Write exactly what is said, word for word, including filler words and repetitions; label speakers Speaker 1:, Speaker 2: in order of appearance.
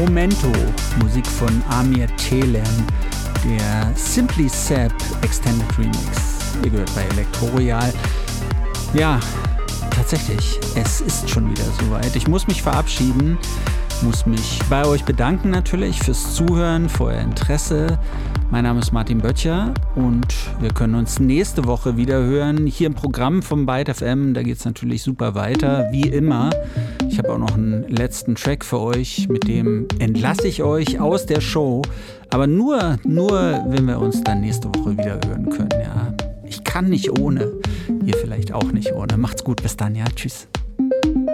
Speaker 1: Momento, Musik von Amir Telem, der Simply Sap Extended Remix. Ihr gehört bei Elektroroyal. Ja, tatsächlich, es ist schon wieder soweit. Ich muss mich verabschieden, muss mich bei euch bedanken natürlich fürs Zuhören, für euer Interesse. Mein Name ist Martin Böttcher und wir können uns nächste Woche wieder hören, hier im Programm vom Byte F M. Da geht es natürlich super weiter, wie immer. Ich habe auch noch einen letzten Track für euch, mit dem entlasse ich euch aus der Show. Aber nur, nur, wenn wir uns dann nächste Woche wieder hören können. Ja. Ich kann nicht ohne, ihr vielleicht auch nicht ohne. Macht's gut, bis dann, ja, tschüss.